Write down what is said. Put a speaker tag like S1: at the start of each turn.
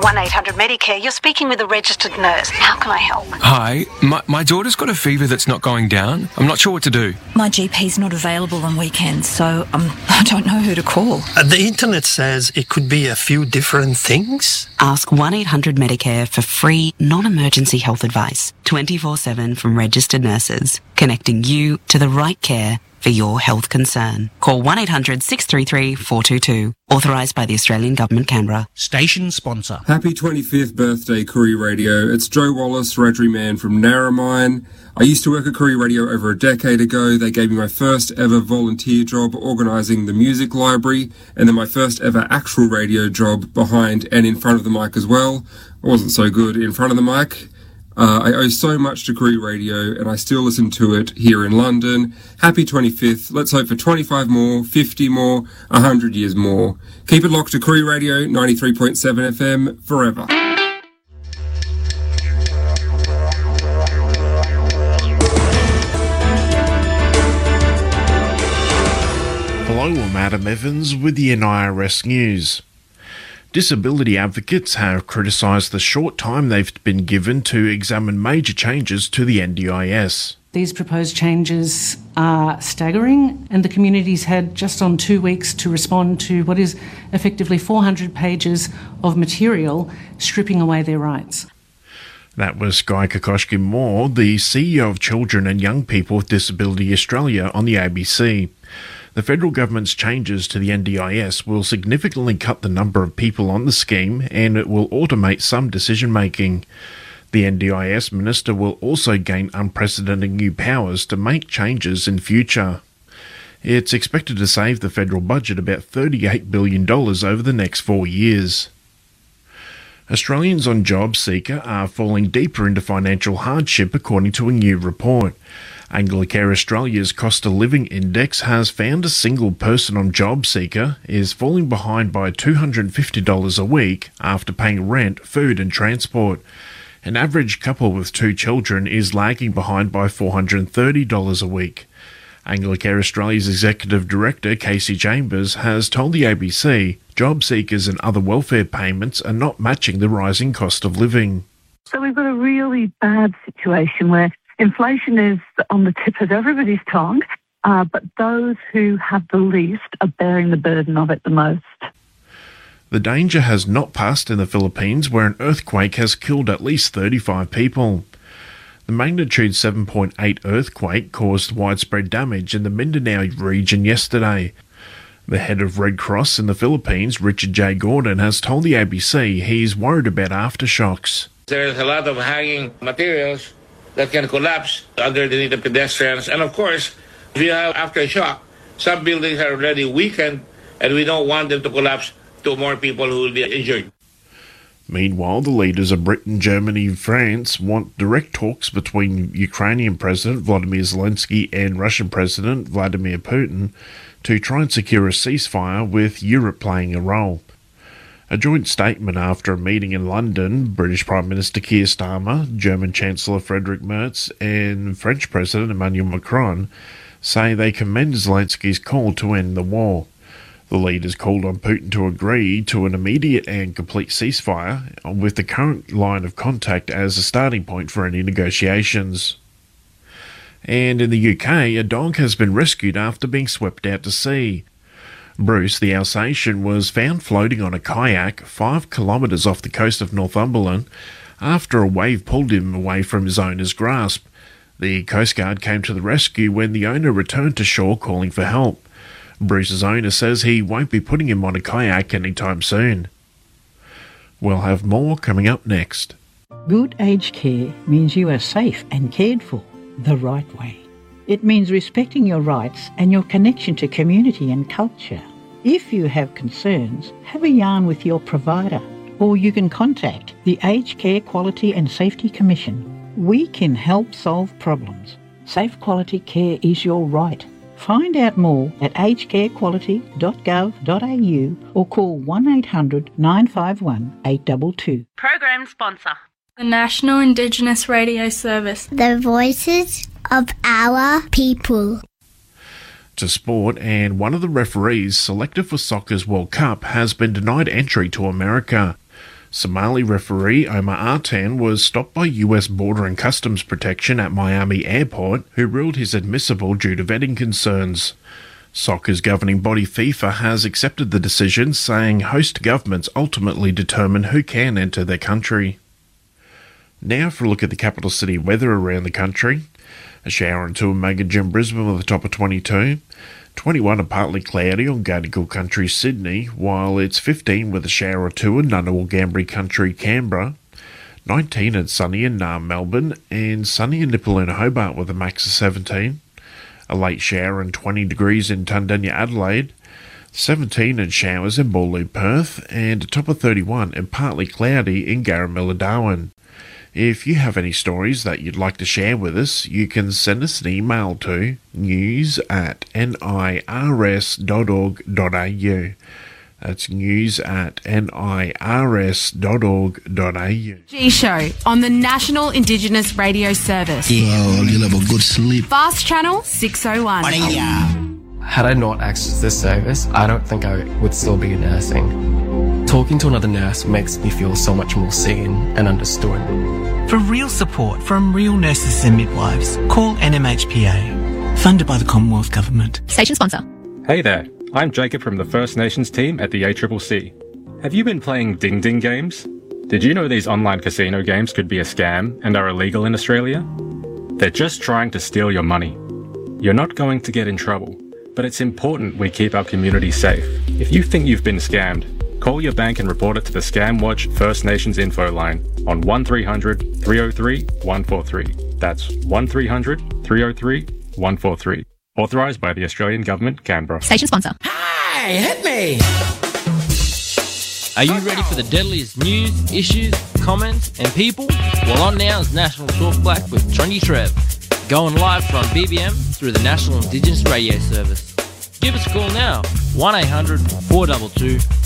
S1: 1-800-Medicare, you're speaking with a registered nurse. How can I help?
S2: Hi, my daughter's got a fever that's not going down. I'm not sure what to do.
S3: My GP's not available on weekends, so I don't know who to call.
S4: The internet says it could be a few different things.
S5: Ask 1-800-Medicare for free, non-emergency health advice, 24/7 from registered nurses, connecting you to the right care for your health concern. Call 1-800-633-422. Authorised by the Australian Government, Canberra.
S6: Station sponsor.
S7: Happy 25th birthday, Koori Radio. It's Joe Wallace, Rotary Man from Narromine. I used to work at Koori Radio over a decade ago. They gave me my first ever volunteer job organising the music library, and then my first ever actual radio job behind and in front of the mic as well. I wasn't so good in front of the mic. I owe so much to Koori Radio, and I still listen to it here in London. Happy 25th. Let's hope for 25 more, 50 more, 100 years more. Keep it locked to Koori Radio, 93.7 FM, forever.
S8: Hello, I'm Adam Evans with the NIRS News. Disability advocates have criticised the short time they've been given to examine major changes to the NDIS.
S9: These proposed changes are staggering, and the community's had just on 2 weeks to respond to what is effectively 400 pages of material stripping away their rights.
S8: That was Guy Kokoschkin-Moore, the CEO of Children and Young People with Disability Australia, on the ABC. The federal government's changes to the NDIS will significantly cut the number of people on the scheme, and it will automate some decision-making. The NDIS minister will also gain unprecedented new powers to make changes in future. It's expected to save the federal budget about $38 billion over the next 4 years. Australians on JobSeeker are falling deeper into financial hardship, according to a new report. Anglicare Australia's cost of living index has found a single person on JobSeeker is falling behind by $250 a week after paying rent, food and transport. An average couple with 2 children is lagging behind by $430 a week. Anglicare Australia's Executive Director, Casey Chambers, has told the ABC JobSeekers and other welfare payments are not matching the rising cost of living.
S10: So we've got a really bad situation where inflation is on the tip of everybody's tongue, but those who have the least are bearing the burden of it the most.
S8: The danger has not passed in the Philippines, where an earthquake has killed at least 35 people. The magnitude 7.8 earthquake caused widespread damage in the Mindanao region yesterday. The head of Red Cross in the Philippines, Richard J. Gordon, has told the ABC he's worried about aftershocks.
S11: There's a lot of hanging materials that can collapse underneath the pedestrians. And of course, if you have aftershock, some buildings are already weakened, and we don't want them to collapse to more people who will be injured.
S8: Meanwhile, the leaders of Britain, Germany and France want direct talks between Ukrainian President Volodymyr Zelensky and Russian President Vladimir Putin to try and secure a ceasefire, with Europe playing a role. A joint statement after a meeting in London, British Prime Minister Keir Starmer, German Chancellor Friedrich Merz and French President Emmanuel Macron say they commend Zelensky's call to end the war. The leaders called on Putin to agree to an immediate and complete ceasefire, with the current line of contact as a starting point for any negotiations. And in the UK, a dog has been rescued after being swept out to sea. Bruce, the Alsatian, was found floating on a kayak 5 kilometres off the coast of Northumberland after a wave pulled him away from his owner's grasp. The Coast Guard came to the rescue when the owner returned to shore calling for help. Bruce's owner says he won't be putting him on a kayak anytime soon. We'll have more coming up next.
S12: Good aged care means you are safe and cared for the right way. It means respecting your rights and your connection to community and culture. If you have concerns, have a yarn with your provider, or you can contact the Aged Care Quality and Safety Commission. We can help solve problems. Safe quality care is your right. Find out more at agedcarequality.gov.au or call 1800 951 822.
S13: Program sponsor: the National Indigenous Radio Service.
S14: The voices of our people.
S8: To sport, and one of the referees selected for soccer's World Cup has been denied entry to America. Somali referee Omar Artan was stopped by US Border and Customs Protection at Miami Airport, who ruled he's admissible due to vetting concerns. Soccer's governing body FIFA has accepted the decision, saying host governments ultimately determine who can enter their country. Now for a look at the capital city weather around the country. A shower and 2 in Meganjim and Brisbane with a top of 22. 21 and partly cloudy on Gadigal Country, Sydney, while it's 15 with a shower or 2 in Ngunnawal Gambri Country, Canberra. 19 and sunny in Naarm, Melbourne, and sunny in Nipaluna, Hobart with a max of 17. A late shower and 20 degrees in Tundanya, Adelaide. 17 and showers in Boorloo, Perth, and a top of 31 and partly cloudy in Garamilla, Darwin. If you have any stories that you'd like to share with us, you can send us an email to news@nirs.org.au. That's news@nirs.org.au.
S6: G-Show on the National Indigenous Radio Service.
S15: Yeah, you'll have a good sleep.
S6: Fast Channel 601.
S16: Had I not accessed this service, I don't think I would still be nursing. Talking to another nurse makes me feel so much more seen and understood.
S17: For real support from real nurses and midwives, call NMHPA. Funded by the Commonwealth Government.
S18: Station sponsor.
S19: Hey there, I'm Jacob from the First Nations team at the ACCC. Have you been playing Ding Ding games? Did you know these online casino games could be a scam and are illegal in Australia? They're just trying to steal your money. You're not going to get in trouble, but it's important we keep our community safe. If you think you've been scammed, call your bank and report it to the Scam Watch First Nations info line on 1300 303 143. That's 1300 303 143. Authorised by the Australian Government, Canberra.
S18: Station sponsor.
S20: Hey, hit me!
S21: Are you ready for the deadliest news, issues, comments and people? Well, on now is National Talk Black with Trendy Trev. Going live from BBM through the National Indigenous Radio Service. Give us a call now, 1-800-422